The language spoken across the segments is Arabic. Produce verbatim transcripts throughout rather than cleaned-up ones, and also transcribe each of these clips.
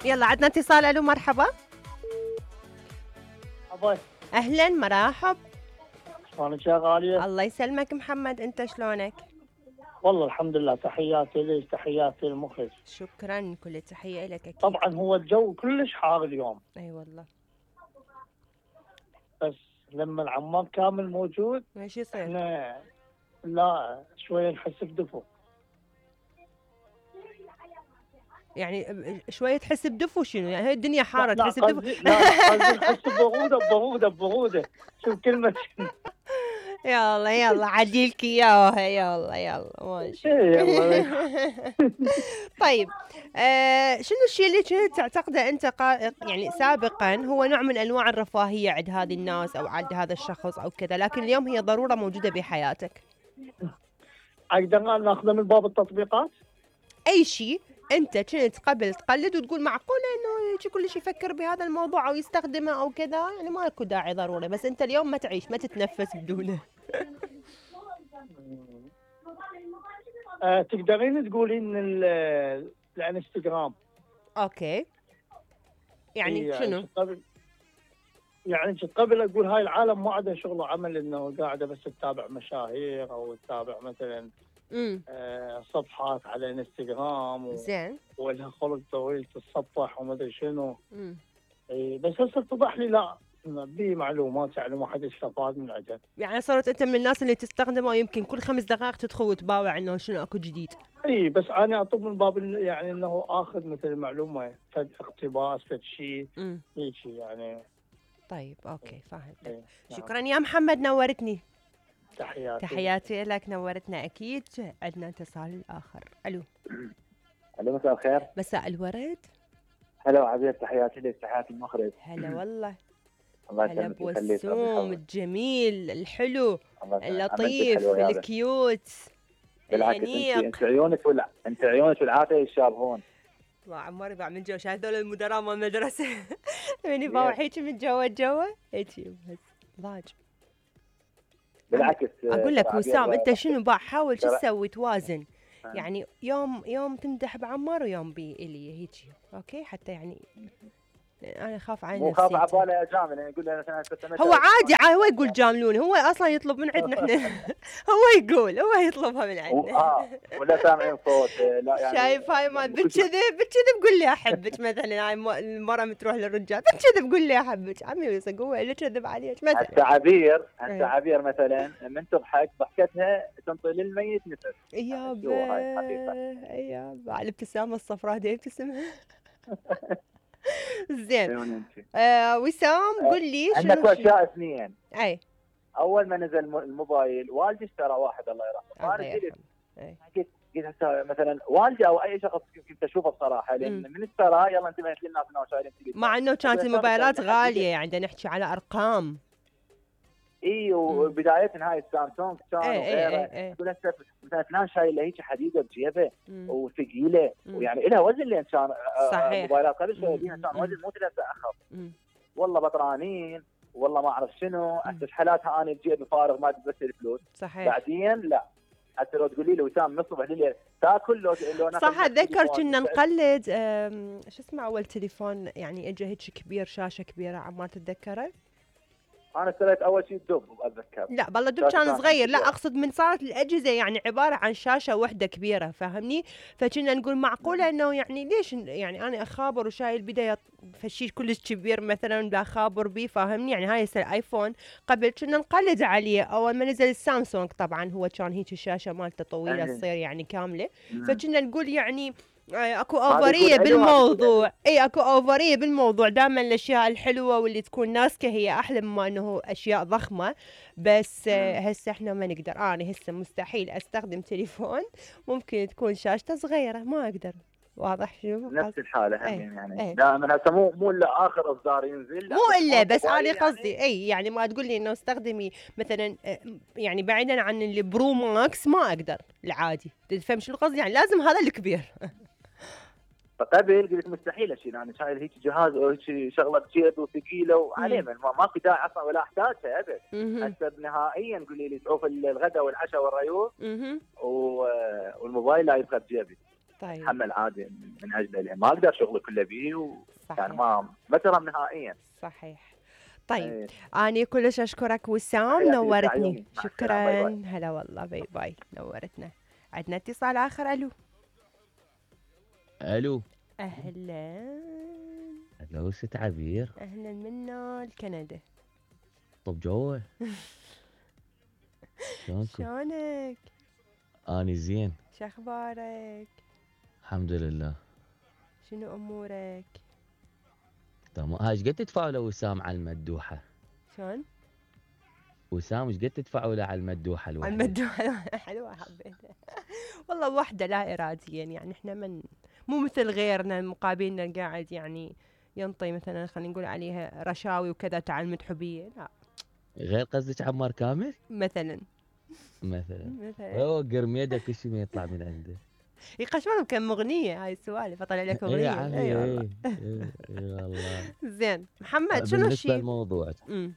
يلا عندنا اتصال. الو مرحبا. مرحبا. اهلا مرحب. شلونك يا غالية؟ الله يسلمك محمد، انت شلونك؟ والله الحمد لله، تحياتي لك تحياتي للمخرج. شكرا، كل التحية لك اكيد. طبعا هو الجو كلش حار اليوم. اي أيوة والله. بس لما العمام كامل موجود ايش يصير؟ احنا لا شوية نحس بدفو. يعني شوية تحس بدفو شنو؟ يعني هي الدنيا حارة لا تحس بدفو؟ لا قصدي نحس ببرودة ببرودة ببرودة. شوف كلمة. يلا يلا عديلك اياها. يلا يلا ماشي. يلا. طيب آه شنو الشيء اللي كنت تعتقده انت قا... يعني سابقا هو نوع من انواع الرفاهية عند هذه الناس او عند هذا الشخص او كذا، لكن اليوم هي ضرورة موجودة بحياتك؟ اقدر ناخذه من باب التطبيقات؟ اي شيء انت كنت قبل تقلد وتقول معقوله انه يجي كل شيء يفكر بهذا الموضوع او يستخدمه او كذا، يعني ماكو داعي ضروري، بس انت اليوم ما تعيش ما تتنفس بدونه. آه تقدرين تقولين الانستغرام. اوكي يعني إيه شنو؟ قبل يعني كنت قبل اقول هاي العالم ما عندها شغل وعمل، انه قاعده بس تتابع مشاهير او تتابع مثلا امم آه صفحات على انستغرام و... زين. ولها خلق طويل تتصفح وما ادري شنو. امم إيه بس هسه اتضح لي لا، بي معلومات يعني ما حد استفاد من عندها. يعني صرت انت من الناس اللي تستخدمه ويمكن كل خمس دقائق تدخل وتباوع انه شنو اكو جديد. اي بس انا اطلب من باب يعني انه اخذ مثل معلومه فد اقتباس فد شيء هيك يعني. طيب اوكي فاهم. إيه. شكرا يا محمد، نورتني. تحياتي. تحياتي لك، نورتنا اكيد. عندنا اتصال اخر. الو. الو مساء الخير. مساء الورد. هلا وعبير، تحياتي لك تحياتي المخرج. هلا والله. الله هلا يسلمك ويخليك. بوسوم الجميل الحلو اللطيف الكيوت بالعكس الانيق. انت انت عيونك ولا انت عيونك والعافيه يشابهون. ما عمري بعد من جو شايف هذول المدراء مال المدرسه من يباوع هيك من جوا جوا هيك بس ضاج. بالعكس اقول لك وسام انت شنو بقى حاول شو تسوي توازن، يعني يوم يوم تمدح بعمار ويوم بإلي هيك اوكي، حتى يعني انا اخاف على نفسي. مو خاف على جامل يعني يقول انا هو عادي هو يقول جاملوني، هو اصلا يطلب من عندنا احنا هو يقول هو يطلبها من عندنا. اه ولا سامعين صوت لا يعني شايف هاي ما بتكذب بتكذب قول لي احبك مثلا، هاي المرأة بتروح للرجال بتكذب قول لي احبك عمي يوسف هو اللي كذب عليك مثلا. التعابير التعابير مثلا من تضحك ضحكتها تنطي للميت نفس. يابا يابا الابتسامة الصفراء دي ابتسمها. زين آه وسام قل لي شنو عندك اشياء اثنين. اي اول ما نزل الموبايل والدي اشترى واحد الله يرحمه، الله يرحمه. قلت قلت مثلا والدي او اي شخص كنت اشوفه بصراحه لان من اشترى يلا انتبهت للناس انه شايلين تليفون، مع انه كانت الموبايلات غاليه يعني بدنا نحكي على ارقام. اي وبدايه هاي السامسونج كانوا غيره تقول هسه مثلا فلان شايل هيك حديده بجيبه وثقيله ويعني لها وزن لين كان موبايلات قبل شوي بيها كان وزن مو ثلاثة اخف. والله بطرانين والله ما اعرف شنو هسه حالاتها انا بجيبي فارغ ما بس الفلوس. صحيح. بعدين لا حتى لو تقولي لي وسام من الصبح لليل تاكل لو لو صح اتذكر كنا نقلد شو اسمه اول تليفون يعني اجى هيك كبير شاشه كبيره عمار تتذكره؟ انا اشتريت اول شيء دب اتذكر. لا بالله دب كان صغير، لا اقصد من صارت الاجهزه يعني عباره عن شاشه واحده كبيره فاهمني، فكنا نقول معقوله انه يعني ليش يعني انا اخابر وشايل بدايه فشي كلش كبير مثلا لا خابر بيه فاهمني، يعني هاي هسه الايفون قبل كنا نقلد عليه اول ما نزل السامسونج طبعا هو كان هيك الشاشه مالته طويله تصير يعني كامله، فكنا نقول يعني اكو اوفريه بالموضوع. اي اكو اوفريه بالموضوع، دائما الاشياء الحلوه واللي تكون ناسكه هي احلى مما انه اشياء ضخمه، بس هسه احنا ما نقدر، انا هسه مستحيل استخدم تليفون ممكن تكون شاشته صغيره ما اقدر. واضح شو نفس الحاله أي. يعني دائما هسه مو مو الا اخر اصدار ينزل مو الا بس انا يعني قصدي اي يعني ما تقول لي انه استخدمي مثلا يعني بعيدا عن البرو ماكس ما اقدر العادي، تفهم شو القصد يعني لازم هذا الكبير. فقبل قلت مستحيل اشيل انا شايل هيك جهاز او هيك شغله بجيب وثقيله وعليه ما ماكو داعي اصلا ولا احتاجها ابد. هسه نهائيا قولي لي تعوف الغداء والعشاء والريوق والموبايل لا يبقى بجيبي. طيب. اتحمل عادي من اجله، لان ما اقدر شغلي كله بيه و... يعني ما ما ترى نهائيا. صحيح. طيب ايه. أنا كلش أشكرك وسام، نورتني. شكرا. باي باي. هلا والله، باي باي، نورتنا. عندنا اتصال آخر. ألو ألو. أهلا. أهلا ست عبير. أهلا منا الكندا. طب جوا. شلونك؟ أنا زين. شو أخبارك؟ الحمد لله. شنو أمورك؟ تمام. ها ايش قد تدفعوا لوسام على المدوحة؟ شلون؟ وسام ايش قد تدفعوا له على المدوحة الوحدة؟ على المدوحة حلوة، حبيتها. والله وحدة لا إراديا، يعني احنا من مو مثل غيرنا مقابلنا قاعد يعني ينطي مثلا خلينا نقول عليها رشاوي وكذا تعال متحبية. لا. غير قصدك عمار كامل؟ مثلا. مثلا. مثلا. هو قرميده كل شيء ما يطلع من عنده. يقشمون كم اغنيه هاي السوالف، اطلع لك اغنيه. اي اي والله. اي والله. زين محمد شنو الشيء بالنسبه للموضوع؟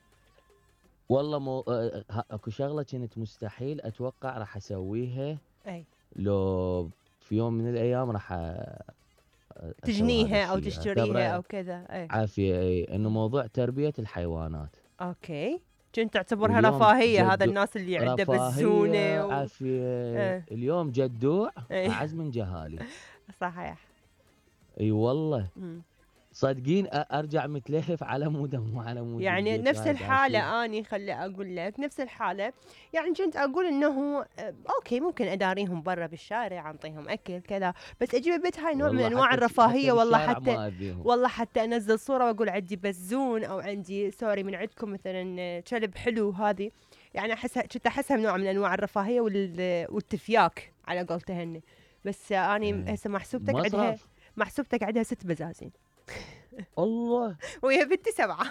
والله مو... اكو شغله كنت مستحيل اتوقع راح اسويها. اي لو في يوم من الايام راح تجنيها او تشتريها او كذا. اي عافيه. اي انه موضوع تربيه الحيوانات. اوكي. كنت تعتبرها رفاهيه؟ هذا الناس اللي عنده بزونه و... عافيه. اه. اليوم جدوع اعز من جهالي. صحيح. اي والله. م. صدقين ارجع متلهف على مود مو على مود. يعني نفس الحاله اني خلي اقول لك نفس الحاله. يعني كنت اقول انه اوكي ممكن اداريهم برا بالشارع، انطيهم اكل كذا، بس اجيب البيت هاي نوع من انواع الرفاهيه. والله حتى والله حتى انزل صوره واقول عندي بزون او عندي سوري من عندكم مثلا كلب حلو. هذه يعني احسها كنت احسها نوع من انواع الرفاهيه والتفياك على قولته هن. بس اني هسه محسوبتك عندها محسوبتك عندها ست بزازين. الله. ويا بنتي سبعة.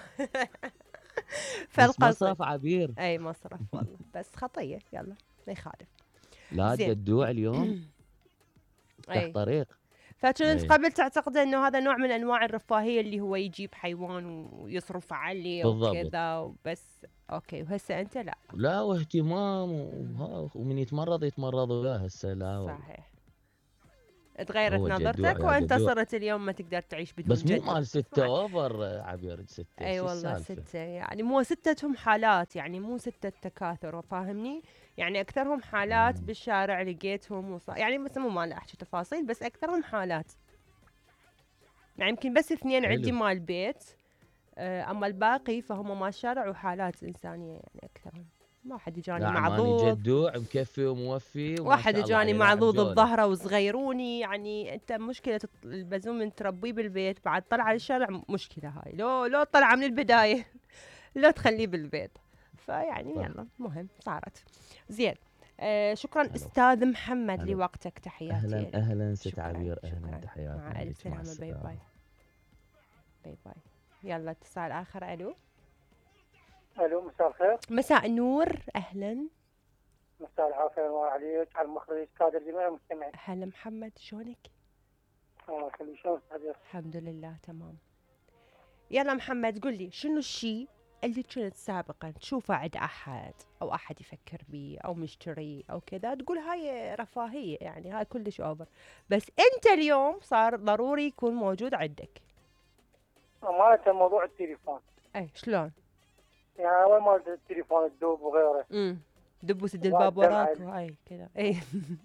فالقصد مصرف عبير. اي مصرف والله، بس خطية. يلا ما يخالف. لا جدوع اليوم تحت طريق. فكنت قبل تعتقد انه هذا نوع من انواع الرفاهية اللي هو يجيب حيوان ويصرف عليه وكذا وبس. اوكي. وهسه انت لا لا واهتمام ومن يتمرض يتمرض له هسه. لا صحيح. تغيرت نظرتك وانت صرت اليوم ما تقدر تعيش بدون جد. بس مو مال ستة اوفر عبير ستة. اي والله ستة، يعني مو ستتهم حالات، يعني مو ستة تكاثر، فاهمني؟ يعني اكثرهم حالات مم. بالشارع لقيتهم وص... يعني بس مو ما احكي تفاصيل، بس اكثرهم حالات. يعني يمكن بس اثنين عندي مال بيت، اما الباقي فهم مال شارع وحالات انسانيه يعني اكثرهم. ما حد جاني معضوض. جدوع مكفي وموفي. واحد جاني معضوض بظهره وصغيروني. يعني انت مشكله البزوم من تربيه بالبيت بعد طلع للشارع مشكله هاي. لو لو طلع من البدايه لو تخليه بالبيت. فيعني يلا مهم صارت. زين. آه شكرا هلو. استاذ محمد هلو. لوقتك. تحياتي. اهلا اهلا ست عبير. اهلا تحياتي. مع الف سلامه. باي باي. باي باي. يلا اتصال اخر. الو. الو مساء الخير. مساء النور. اهلا. مساء العافيه والنور عليك، على المخرج كادر جميع المستمعين. هلا محمد شلونك؟ الله يخليك. شلونك حبيبي؟ الحمد لله تمام. يلا محمد قل لي شنو الشيء اللي كنت سابقا تشوفه عند احد او احد يفكر بيه او مشتري او كذا تقول هاي رفاهيه يعني هاي كلش اوفر، بس انت اليوم صار ضروري يكون موجود عندك. مالته موضوع التليفون. اي شلون؟ يعني اول ما التليفون تدوب وغيره. امم دب وسد الباب وراك وهاي كذا. اي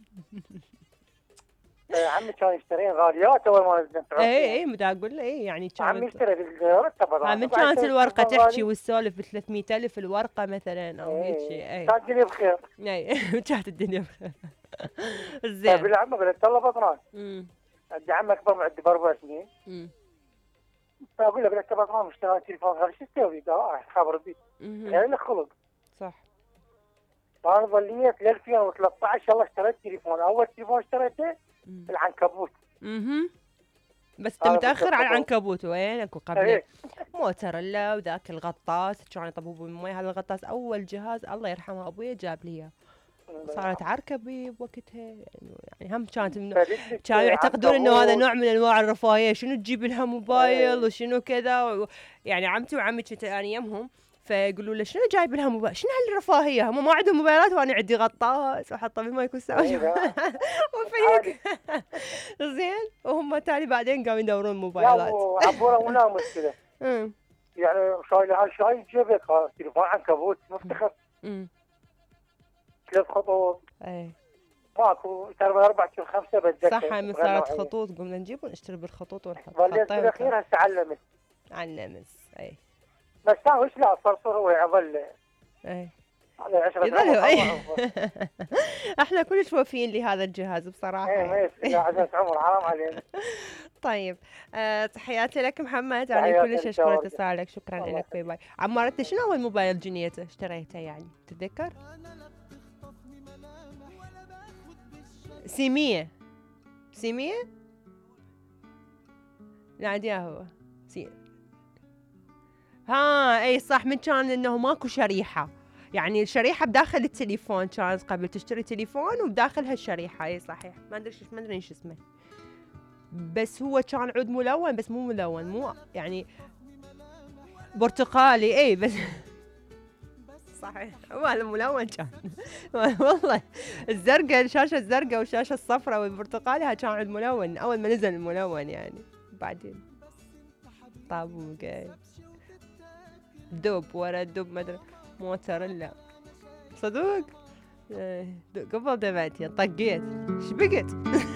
عمي كان يشترين غاليات اول ما نزلت. اي اي متى اقول له اي يعني كان عمي يشتري بالرتبه. من كانت الورقه تحكي والسولف ب ثلاثمية ألف الورقه مثلا او هيك شيء. اي كانت الدنيا بخير. اي كانت الدنيا بخير. زين. طيب العمه قلت الله بطران. امم عندي عمك اكبر من عندي باربع سنين. امم فاقول له قلت بطران اشتري تليفون غالي شو تسوي؟ قال اه خابر البيت. يعني له خلق. صح. فانا ظليت ل ألفين وثلاثة عشر الله اشتريت تليفون. اول تليفون اشتريته العنكبوت. اها بس انت متاخر على العنكبوت. وينك وقبل موتوريلا وذاك الغطاس كان يطبوا بالمي. هذا الغطاس اول جهاز الله يرحمه ابوي جاب لي اياه. صارت عركبي بوقتها يعني هم كانت من... كانوا يعتقدون انه هذا نوع من انواع الرفاهيه. شنو تجيب لها موبايل وشنو كذا و... يعني عمتي وعمي كنت انا يمهم فيقولوا له شنو جايب لها موبايل؟ شنو هالرفاهيه؟ هم ما عندهم موبايلات وانا عندي غطاس واحطه بالمايك والساوي وفيك زين. وهم تالي بعدين قاموا يدورون موبايلات. لا عبوره مو ناموس كذا. يعني شايل هالشاي جيبك تليفون عنكبوت مفتخر. امم ثلاث خطوط. اي ماكو ترى اربع كيلو خمسه بتذكر. صح من صارت خطوط قمنا نجيب ونشتري بالخطوط ونحط. ظليت بالاخير هسه على اللمس. على اللمس اي. بس كان وش لا صرصر هو يظل. اي على عشرة يظل اي. احنا كلش وفيين لهذا الجهاز بصراحه. اي ماشي عشرة عمر حرام علينا. طيب أه تحياتي لك محمد، انا كلش اشكر اتصالك، شكرا لك. باي باي. عمار انت شنو اول موبايل جنيته اشتريته يعني تتذكر؟ سيمية سيمية ناديها هو سي ها اي صح. من كان انه ماكو شريحة، يعني الشريحة بداخل التليفون، كانت قبل تشتري تليفون وبداخلها الشريحة. اي صحيح ما ادري ايش ما ادري ايش اسمه، بس هو كان عود ملون بس مو ملون، مو يعني برتقالي. اي بس صحيح هو الملون كان والله الزرقاء، الشاشة الزرقاء والشاشة الصفراء والبرتقالي كان عود ملون أول ما نزل الملون يعني. بعدين طابوق دب ورا الدب ما أدري موتريلا صدوق قبل دبعتي طقيت شبقت